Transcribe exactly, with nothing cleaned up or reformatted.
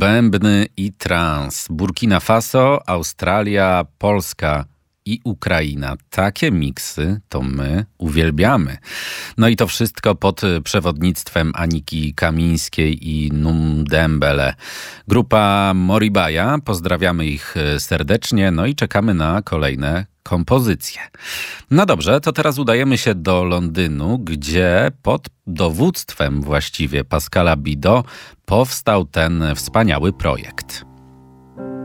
Bębny i trans. Burkina Faso, Australia, Polska i Ukraina. Takie miksy to my uwielbiamy. No i to wszystko pod przewodnictwem Aniki Kamińskiej i Num Dembele. Grupa Moribaja, pozdrawiamy ich serdecznie, no i czekamy na kolejne kompozycje. No dobrze, to teraz udajemy się do Londynu, gdzie pod dowództwem właściwie Pascala Bido powstał ten wspaniały projekt.